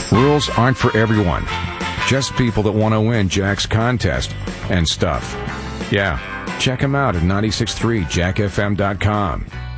Rules aren't for everyone. Just people that want to win Jack's contest and stuff. Yeah, check him out at 963jackfm.com.